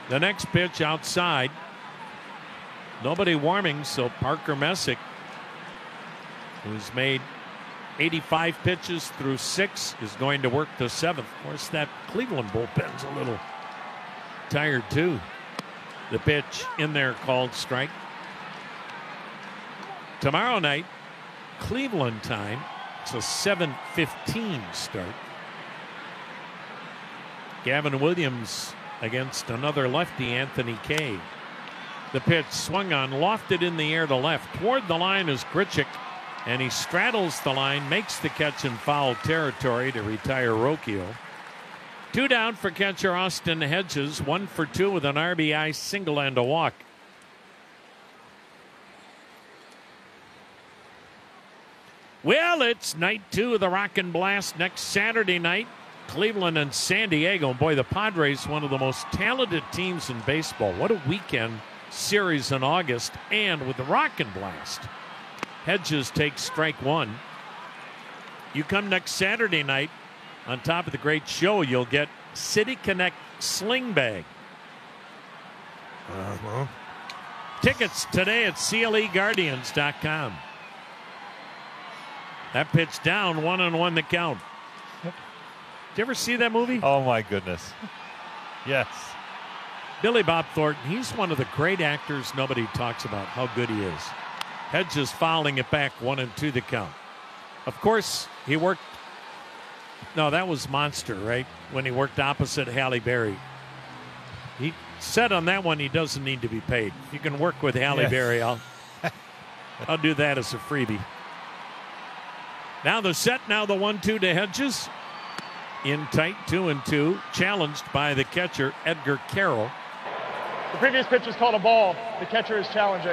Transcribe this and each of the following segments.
The next pitch outside. Nobody warming, so Parker Messick, who's made 85 pitches through 6, is going to work the 7th. Of course, that Cleveland bullpen's a little tired, too. The pitch in there called strike. Tomorrow night, Cleveland time, it's a 7:15 start. Gavin Williams against another lefty, Anthony Kay. The pitch swung on, lofted in the air to left. Toward the line is Grichuk, and he straddles the line, makes the catch in foul territory to retire Rocchio. 2 down for catcher Austin Hedges, 1 for 2 with an RBI single and a walk. Well, it's night 2 of the Rockin' Blast next Saturday night. Cleveland and San Diego. Boy, the Padres, one of the most talented teams in baseball. What a weekend series in August, and with the Rockin' Blast. Hedges takes strike 1. You come next Saturday night, on top of the great show, you'll get City Connect Sling Bag. Tickets today at CLEGuardians.com. That pitch down, 1-1 the count. Did you ever see that movie? Oh, my goodness. Yes. Billy Bob Thornton, he's one of the great actors nobody talks about how good he is. Hedges fouling it back, 1-2 the count. Of course, he worked. No, that was Monster, right? When he worked opposite Halle Berry. He said on that one he doesn't need to be paid. You can work with Halle Berry. I'll do that as a freebie. Now the set, now the 1-2 to Hedges. In tight, 2-2, challenged by the catcher, Edgar Carroll. The previous pitch was called a ball. The catcher is challenging.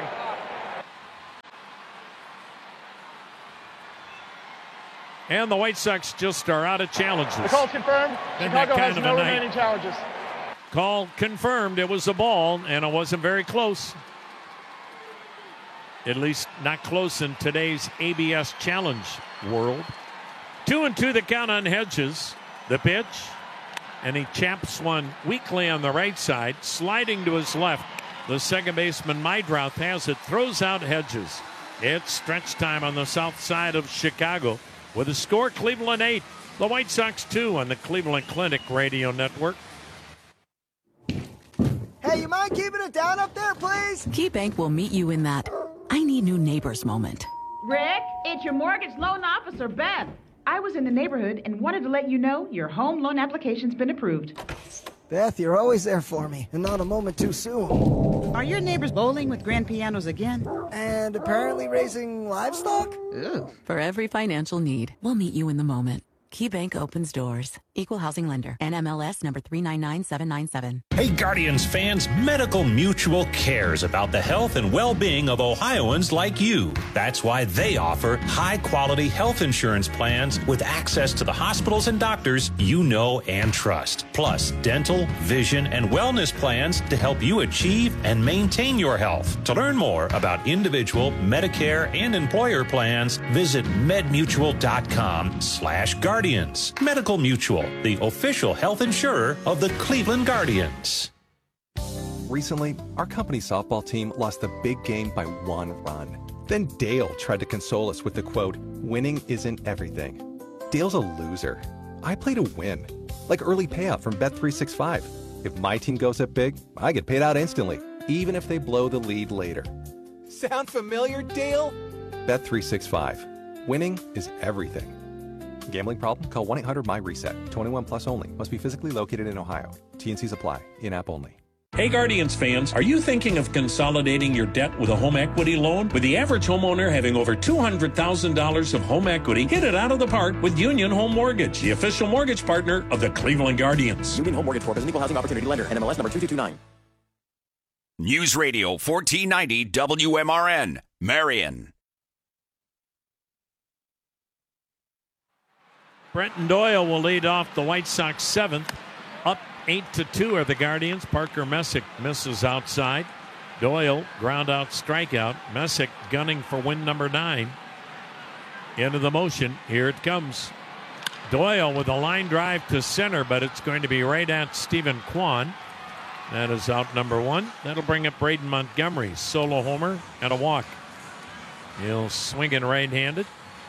And the White Sox just are out of challenges. The call's confirmed. Chicago has no remaining challenges. Call confirmed. It was a ball, and it wasn't very close. At least not close in today's ABS Challenge world. 2-2 the count on Hedges. The pitch, and he chaps one weakly on the right side, sliding to his left. The second baseman, Meidroth, has it, throws out Hedges. It's stretch time on the south side of Chicago. With a score, Cleveland 8, the White Sox 2 on the Cleveland Clinic Radio Network. Hey, you mind keeping it down up there, please? KeyBank will meet you in that I need new neighbors moment. Rick, it's your mortgage loan officer, Beth. I was in the neighborhood and wanted to let you know your home loan application's been approved. Beth, you're always there for me, and not a moment too soon. Are your neighbors bowling with grand pianos again? And apparently raising livestock? Ooh. For every financial need, we'll meet you in the moment. KeyBank opens doors. Equal housing lender. NMLS number 399797. Hey, Guardians fans, Medical Mutual cares about the health and well-being of Ohioans like you. That's why they offer high-quality health insurance plans with access to the hospitals and doctors you know and trust. Plus, dental, vision, and wellness plans to help you achieve and maintain your health. To learn more about individual, Medicare, and employer plans, visit medmutual.com/Guardians. Medical Mutual, the official health insurer of the Cleveland Guardians. Recently, our company's softball team lost the big game by 1 run. Then Dale tried to console us with the quote, "Winning isn't everything." Dale's a loser. I play to win, like early payout from Bet365. If my team goes up big, I get paid out instantly, even if they blow the lead later. Sound familiar, Dale? Bet365. Winning is everything. Gambling problem? Call 1-800-MY-RESET. 21 plus only. Must be physically located in Ohio. T&Cs apply. In-app only. Hey Guardians fans, are you thinking of consolidating your debt with a home equity loan? With the average homeowner having over $200,000 of home equity, hit it out of the park with Union Home Mortgage, the official mortgage partner of the Cleveland Guardians. Union Home Mortgage Corp is an equal housing opportunity lender. NMLS number 2229. News Radio 1490 WMRN, Marion. Brenton Doyle will lead off the White Sox 7th. Up 8-2 are the Guardians. Parker Messick misses outside. Doyle ground out strikeout. Messick gunning for win number 9. Into the motion. Here it comes. Doyle with a line drive to center, but it's going to be right at Stephen Kwan. That is out number 1. That'll bring up Braden Montgomery. Solo homer and a walk. He'll swing it right-handed.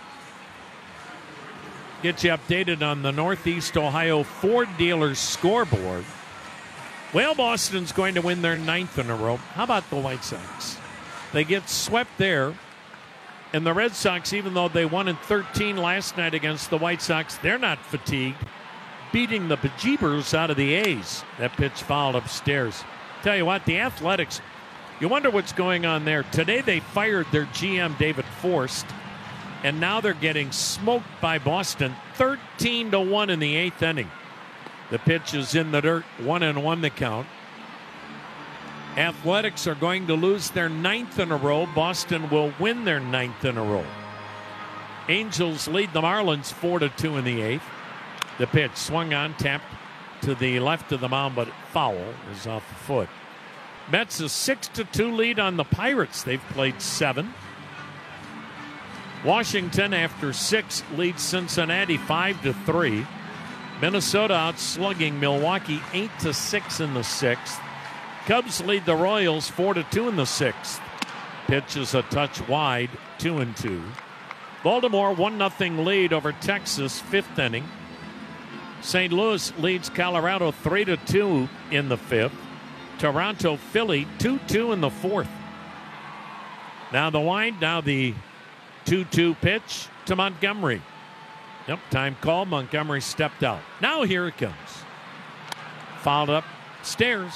Get you updated on the Northeast Ohio Ford dealers scoreboard. Well, Boston's going to win their 9th in a row. How about the White Sox? They get swept there. And the Red Sox, even though they won in 13 last night against the White Sox, they're not fatigued, beating the bejeebers out of the A's. That pitch fouled upstairs. Tell you what, the Athletics, you wonder what's going on there. Today they fired their GM, David Forst, and now they're getting smoked by Boston 13-1 in the 8th inning. The pitch is in the dirt, 1-1 the count. Athletics are going to lose their 9th in a row. Boston will win their 9th in a row. Angels lead the Marlins 4-2 in the 8th. The pitch swung on, tapped to the left of the mound, but foul is off the foot. Mets a 6-2 lead on the Pirates. They've played 7. Washington, after 6, leads Cincinnati 5-3. Minnesota outslugging Milwaukee 8-6 in the 6th. Cubs lead the Royals 4-2 in the 6th. Pitch is a touch wide, 2-2. Baltimore 1-0 lead over Texas, 5th inning. St. Louis leads Colorado 3-2 in the 5th. Toronto, Philly 2-2 in the 4th. Now the wind, now the 2-2 pitch to Montgomery. Yep, time called. Montgomery stepped out. Now here it comes. Fouled up stairs.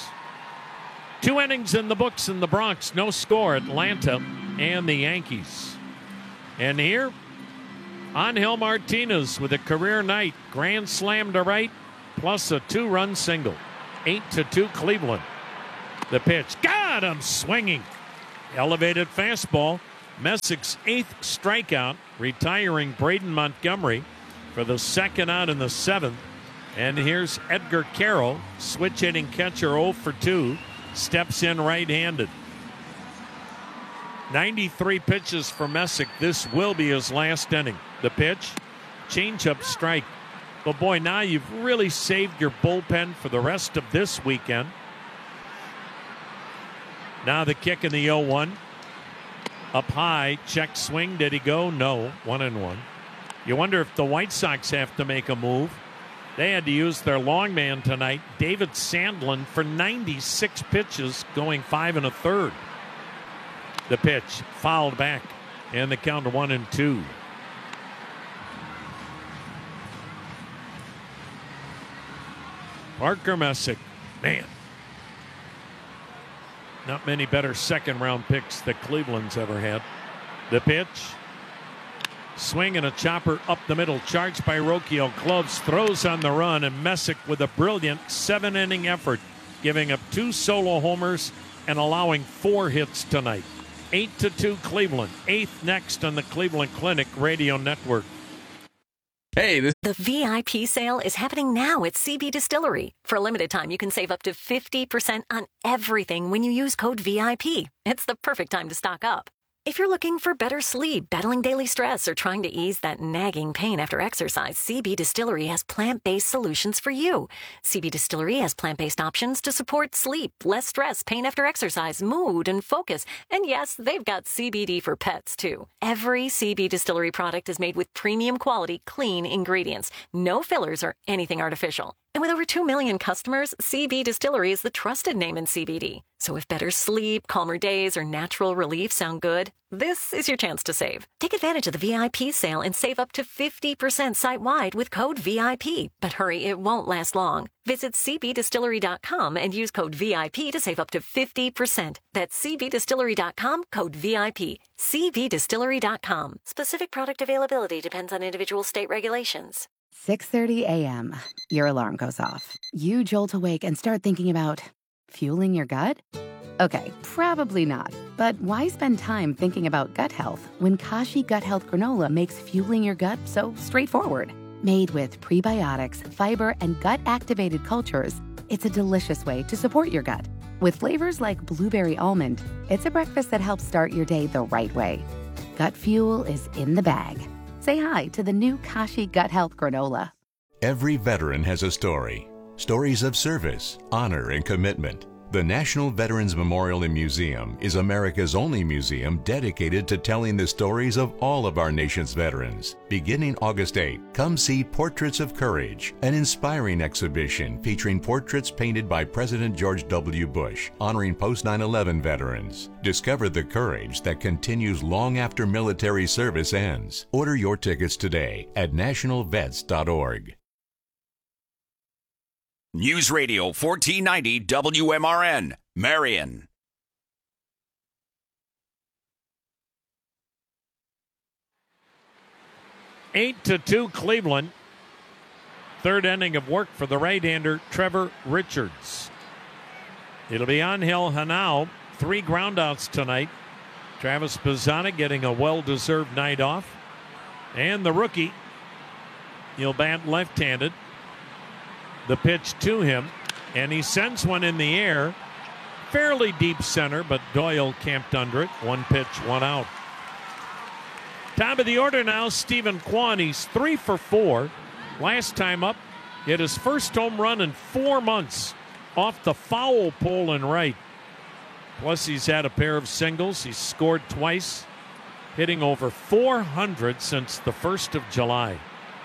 2 innings in the books in the Bronx. No score, Atlanta and the Yankees. And here, Angel Martinez with a career night. Grand slam to right, plus a 2-run single. 8-2 Cleveland. The pitch. Got him swinging. Elevated fastball. Messick's 8th strikeout, retiring Braden Montgomery for the 2nd out in the 7th. And here's Edgar Carroll, switch hitting catcher 0 for 2, steps in right-handed. 93 pitches for Messick. This will be his last inning. The pitch, changeup strike. But boy, now you've really saved your bullpen for the rest of this weekend. Now the kick in the 0-1. Up high, check swing. Did he go? No. 1-1. You wonder if the White Sox have to make a move. They had to use their long man tonight, David Sandlin, for 96 pitches, going 5 1/3. The pitch fouled back, and the count to 1-2. Parker Messick, man. Not many better second-round picks that Cleveland's ever had. The pitch. Swing and a chopper up the middle. Charged by Rocchio. Gloves throws on the run, and Messick with a brilliant 7-inning effort, giving up 2 solo homers and allowing 4 hits tonight. 8-2 Cleveland. 8th next on the Cleveland Clinic Radio Network. Hey, the VIP sale is happening now at CB Distillery. For a limited time, you can save up to 50% on everything when you use code VIP. It's the perfect time to stock up. If you're looking for better sleep, battling daily stress, or trying to ease that nagging pain after exercise, CB Distillery has plant-based solutions for you. CB Distillery has plant-based options to support sleep, less stress, pain after exercise, mood, and focus. And yes, they've got CBD for pets, too. Every CB Distillery product is made with premium quality, clean ingredients. No fillers or anything artificial. And with over 2 million customers, CB Distillery is the trusted name in CBD. So if better sleep, calmer days, or natural relief sound good, this is your chance to save. Take advantage of the VIP sale and save up to 50% site-wide with code VIP. But hurry, it won't last long. Visit cbdistillery.com and use code VIP to save up to 50%. That's cbdistillery.com, code VIP. cbdistillery.com. Specific product availability depends on individual state regulations. 6:30 a.m. Your alarm goes off. You jolt awake and start thinking about fueling your gut? Okay, probably not. But why spend time thinking about gut health when Kashi Gut Health Granola makes fueling your gut so straightforward? Made with prebiotics, fiber, and gut-activated cultures, it's a delicious way to support your gut. With flavors like blueberry almond, it's a breakfast that helps start your day the right way. Gut fuel is in the bag. Say hi to the new Kashi Gut Health Granola. Every veteran has a story. Stories of service, honor, and commitment. The National Veterans Memorial and Museum is America's only museum dedicated to telling the stories of all of our nation's veterans. Beginning August 8, come see Portraits of Courage, an inspiring exhibition featuring portraits painted by President George W. Bush, honoring post-9/11 veterans. Discover the courage that continues long after military service ends. Order your tickets today at nationalvets.org. News Radio 1490 WMRN, Marion. 8-2 Cleveland. Third inning of work for the right-hander Trevor Richards. It'll be Angel Hanao. 3 groundouts tonight. Travis Bazzana getting a well-deserved night off. And the rookie, he'll bat left-handed. The pitch to him, and he sends one in the air. Fairly deep center, but Doyle camped under it. 1 pitch, 1 out. Top of the order now, Stephen Kwan. He's 3 for 4. Last time up, hit his first home run in 4 months off the foul pole and right. Plus, he's had a pair of singles. He's scored twice, hitting over 400 since the 1st of July.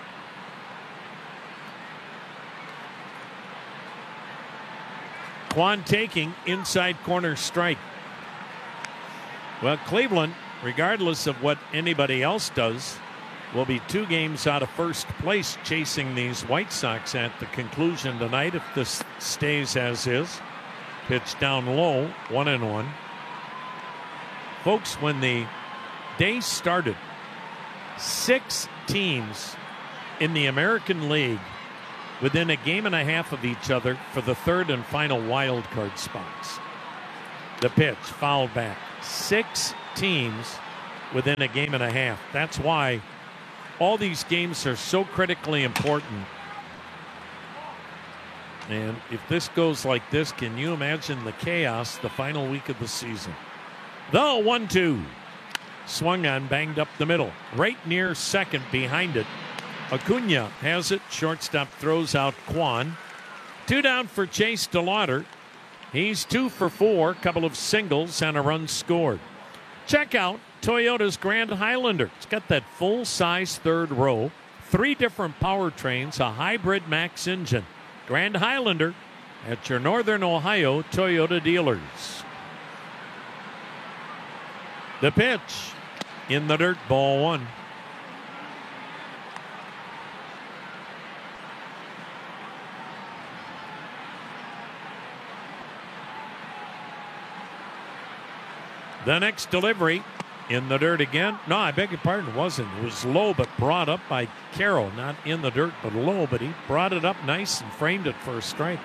Kwan taking inside corner strike. Well, Cleveland, regardless of what anybody else does, will be 2 games out of first place chasing these White Sox at the conclusion tonight if this stays as is. Pitch down low, 1-1. Folks, when the day started, 6 teams in the American League within a game and a half of each other for the 3rd and final wild card spots. The pitch fouled back. 6 teams within a game and a half. That's why all these games are so critically important. And if this goes like this, can you imagine the chaos the final week of the season? The 1-2. Swung on, banged up the middle. Right near second behind it. Acuna has it. Shortstop throws out Kwan. 2 down for Chase DeLauder. He's 2 for 4. Couple of singles and a run scored. Check out Toyota's Grand Highlander. It's got that full-size 3rd row. 3 different powertrains. A hybrid max engine. Grand Highlander at your Northern Ohio Toyota dealers. The pitch in the dirt, ball 1. The next delivery in the dirt again. No, I beg your pardon, it wasn't. It was low, but brought up by Carroll. Not in the dirt, but low, but he brought it up nice and framed it for a strike.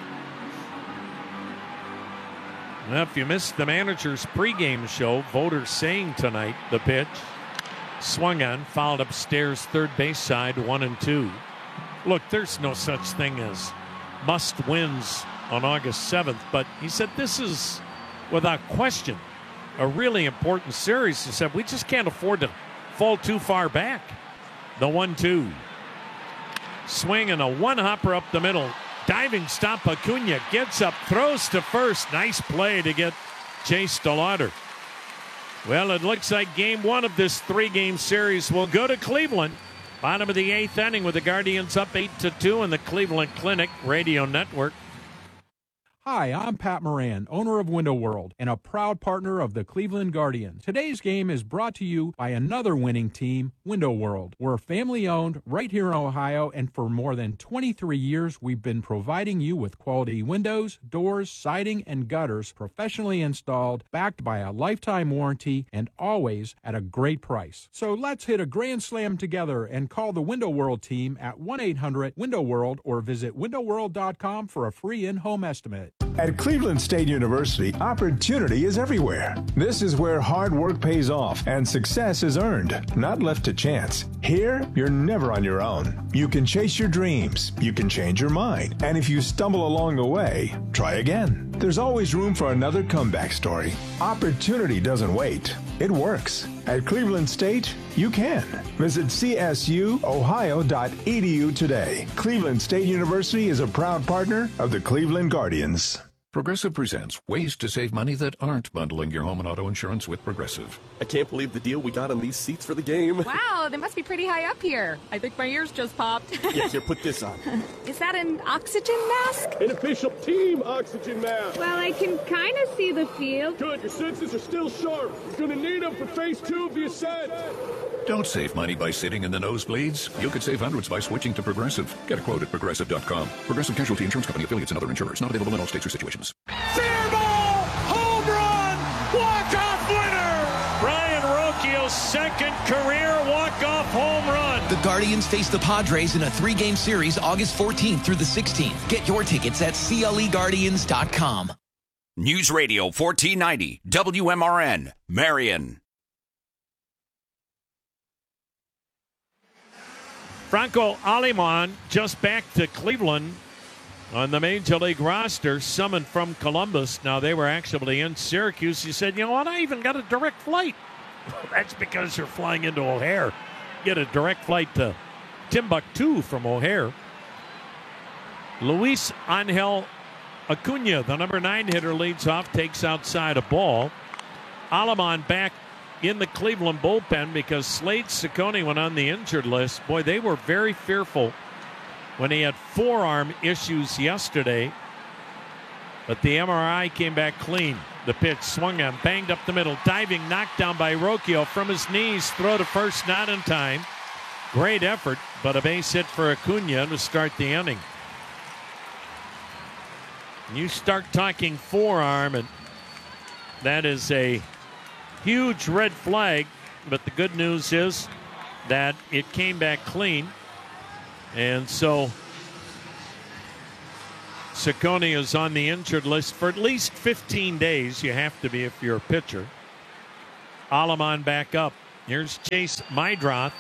Well, if you missed the manager's pregame show, voters saying tonight the pitch. Swung on, fouled upstairs, third base side, 1-2. Look, there's no such thing as must wins on August 7th, but he said this is, without question, a really important series. He said we just can't afford to fall too far back. The 1-2. Swing and a one-hopper up the middle. Diving stop. Acuna gets up, throws to first. Nice play to get Chase DeLauder. Well, it looks like game 1 of this 3-game series will go to Cleveland. Bottom of the 8th inning with the Guardians up 8-2 on the Cleveland Clinic Radio Network. Hi, I'm Pat Moran, owner of Window World and a proud partner of the Cleveland Guardians. Today's game is brought to you by another winning team, Window World. We're family-owned right here in Ohio, and for more than 23 years, we've been providing you with quality windows, doors, siding, and gutters professionally installed, backed by a lifetime warranty, and always at a great price. So let's hit a grand slam together and call the Window World team at 1-800-WINDOW-WORLD or visit windowworld.com for a free in-home estimate. At Cleveland State University, opportunity is everywhere. This is where hard work pays off and success is earned, not left to chance. Here, you're never on your own. You can chase your dreams, you can change your mind, and if you stumble along the way, try again. There's always room for another comeback story. Opportunity doesn't wait. It works. At Cleveland State, you can. Visit csuohio.edu today. Cleveland State University is a proud partner of the Cleveland Guardians. Progressive presents ways to save money that aren't bundling your home and auto insurance with Progressive. I can't believe the deal we got on these seats for the game. Wow, they must be pretty high up here. I think my ears just popped. Yeah, here, put this on. Is that an oxygen mask? An official team oxygen mask. Well, I can kind of see the field. Good, your senses are still sharp. You're going to need them for phase 2 of the ascent. Don't save money by sitting in the nosebleeds. You could save hundreds by switching to Progressive. Get a quote at Progressive.com. Progressive Casualty Insurance Company, affiliates, and other insurers. Not available in all states or situations. Fair ball! Home run! Walk-off winner! Brian Rocchio's second career walk-off home run. The Guardians face the Padres in a 3-game series August 14th through the 16th. Get your tickets at CLEGuardians.com. News Radio 1490 WMRN, Marion. Franco Aleman just back to Cleveland on the Major League roster, summoned from Columbus. Now, they were actually in Syracuse. He said, you know what, I even got a direct flight. That's because you're flying into O'Hare. Get a direct flight to Timbuktu from O'Hare. Luis Angel Acuna, the number 9 hitter, leads off, takes outside a ball. Aleman back in the Cleveland bullpen because Slade Ciccone went on the injured list. Boy, they were very fearful when he had forearm issues yesterday. But the MRI came back clean. The pitch swung on, banged up the middle, diving, knocked down by Rocchio from his knees. Throw to first, not in time. Great effort, but a base hit for Acuna to start the inning. You start talking forearm, and that is a huge red flag, but the good news is that it came back clean. And so Ciccone is on the injured list for at least 15 days. You have to be if you're a pitcher. Aleman back up. Here's Chase Meidroth.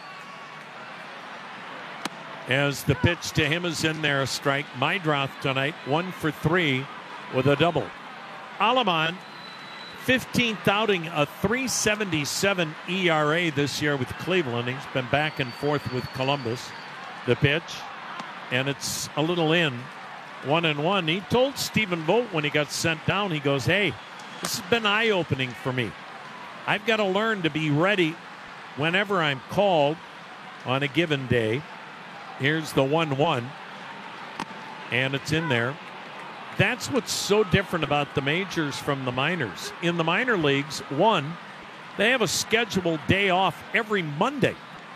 As the pitch to him is in there, a strike. Meidroth tonight, 1 for 3 with a double. Aleman, 15th outing, a 3.77 ERA this year with Cleveland. He's been back and forth with Columbus. The pitch, and it's a little in, 1-1. He told Stephen Vogt when he got sent down, he goes, hey, this has been eye-opening for me. I've got to learn to be ready whenever I'm called on a given day. Here's the 1-1, and it's in there. That's what's so different about the majors from the minors. In the minor leagues, they have a scheduled day off every Monday,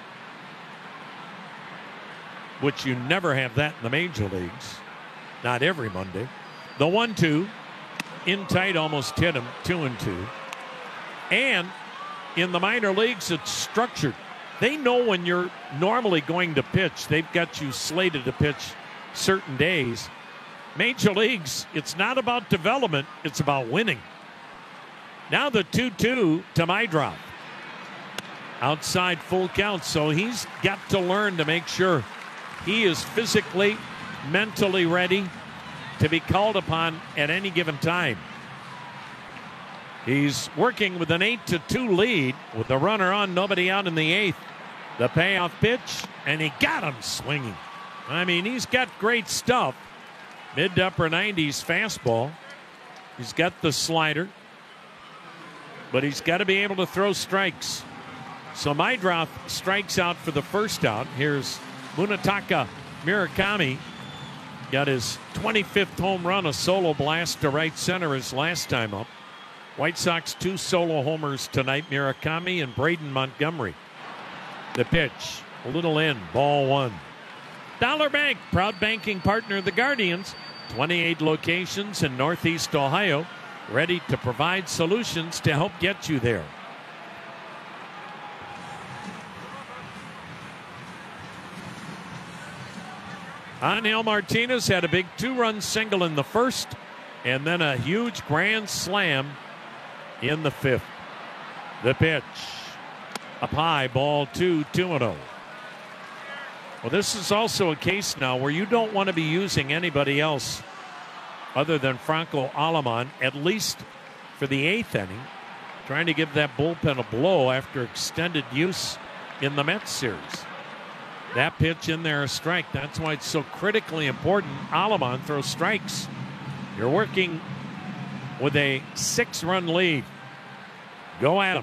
which you never have that in the major leagues. Not every Monday. The 1-2, in tight, almost hit him, 2-2. And in the minor leagues, it's structured. They know when you're normally going to pitch. They've got you slated to pitch certain days. Major leagues, it's not about development, it's about winning. Now the 2-2 to Meidroth. Outside full count, so he's got to learn to make sure he is physically, mentally ready to be called upon at any given time. He's working with an 8-2 lead with the runner on, nobody out in the 8th. The payoff pitch, and he got him swinging. I mean, he's got great stuff. Mid to upper 90s fastball. He's got the slider, but he's got to be able to throw strikes. So Meidroth strikes out for the first out. Here's Munetaka Murakami. Got his 25th home run, a solo blast to right center his last time up. White Sox 2 solo homers tonight, Murakami and Braden Montgomery. The pitch, a little in, ball 1. Dollar Bank, proud banking partner of the Guardians. 28 locations in Northeast Ohio, ready to provide solutions to help get you there. Angel Martinez had a big 2-run single in the first, and then a huge grand slam in the 5th. The pitch, up high, ball 2, 2-0. Well, this is also a case now where you don't want to be using anybody else other than Franco Aleman, at least for the 8th inning, trying to give that bullpen a blow after extended use in the Mets series. That pitch in there, a strike. That's why it's so critically important Aleman throws strikes. You're working with a 6-run lead. Go at him.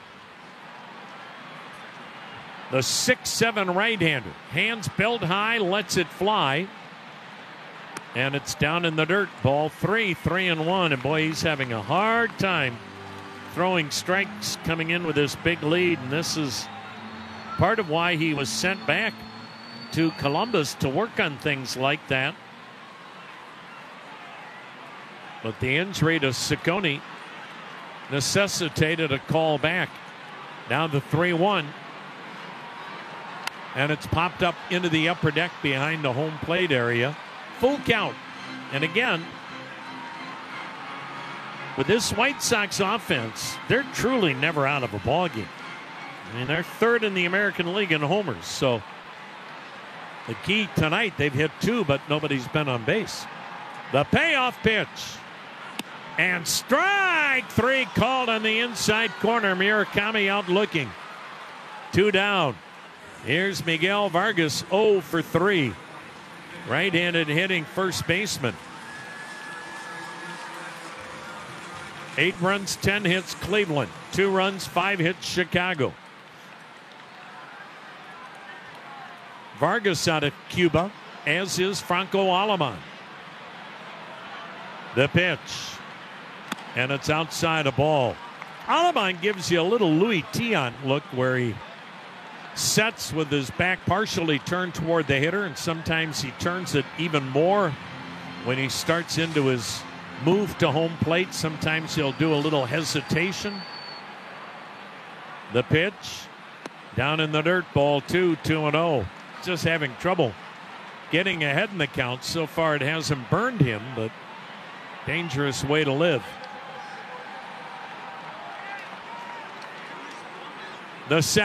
The 6'7" right-hander. Hands belt high, lets it fly. And it's down in the dirt. Ball 3, 3-1. And boy, he's having a hard time throwing strikes coming in with this big lead. And this is part of why he was sent back to Columbus to work on things like that. But the injury to Ciccone necessitated a call back. Now the 3-1. And it's popped up into the upper deck behind the home plate area. Full count. And again, with this White Sox offense, they're truly never out of a ballgame. I mean, they're third in the American League in homers. So the key tonight, they've hit 2, but nobody's been on base. The payoff pitch. And strike 3 called on the inside corner. Murakami out looking. 2 down. Here's Miguel Vargas, 0 for 3. Right-handed hitting first baseman. 8 runs, 10 hits, Cleveland. 2 runs, 5 hits, Chicago. Vargas out of Cuba, as is Franco Aleman. The pitch. And it's outside a ball. Aleman gives you a little Louis Tiant look where he sets with his back partially turned toward the hitter, and sometimes he turns it even more when he starts into his move to home plate. Sometimes he'll do a little hesitation. The pitch down in the dirt, ball 2, 2-0. Just having trouble getting ahead in the count. So far it hasn't burned him, but dangerous way to live. The